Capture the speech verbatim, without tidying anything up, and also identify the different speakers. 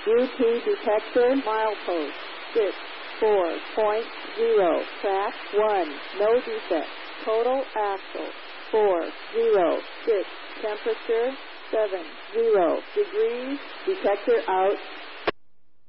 Speaker 1: U T detector, milepost, six four point zero, track one, no defect, total axle, four zero six, temperature, seven zero degrees, detector out.